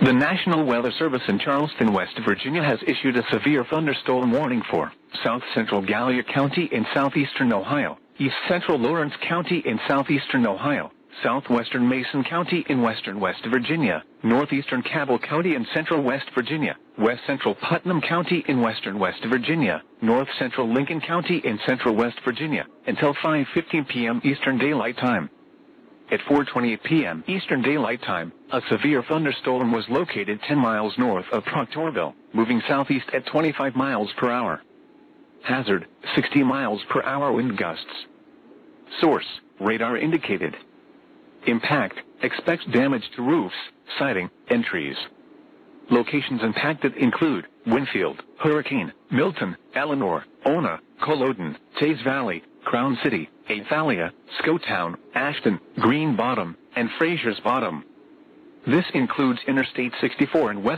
The National Weather Service in Charleston, West Virginia has issued a severe thunderstorm warning for south central Gallia County in southeastern Ohio, east central Lawrence County in southeastern Ohio, southwestern Mason County in western West Virginia, northeastern Cabell County in central West Virginia, west central Putnam County in western West Virginia, north central Lincoln County in central West Virginia, until 5:15 p.m. Eastern Daylight Time. At 4:28 p.m. Eastern Daylight Time, a severe thunderstorm was located 10 miles north of Proctorville, moving southeast at 25 miles per hour. Hazard, 60 miles per hour wind gusts. Source, radar indicated. Impact, expects damage to roofs, siding, and trees. Locations impacted include Winfield, Hurricane, Milton, Eleanor, Ona, Culloden, Teays Valley, Crown City, Athalia, Scotown, Ashton, Green Bottom, and Fraser's Bottom. This includes Interstate 64 and West